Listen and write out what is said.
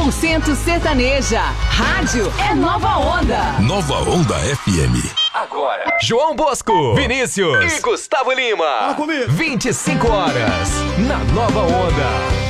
100% sertaneja. Rádio é Nova Onda. Nova Onda FM. Agora, João Bosco, Vinícius e Gustavo Lima. Fala comigo. 25 horas na Nova Onda.